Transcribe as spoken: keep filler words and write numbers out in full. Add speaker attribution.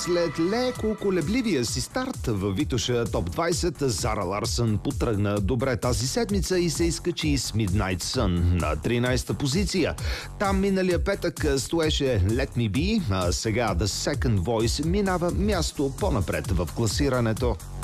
Speaker 1: След леко колебливия си старт във Витоша Топ двайсет, Зара Ларсън потръгна добре тази седмица и се изкачи с Midnight Sun на тринайсета позиция. Там миналия петък стоеше Let Me Be, а сега The Second Voice минава място по-напред в класирането.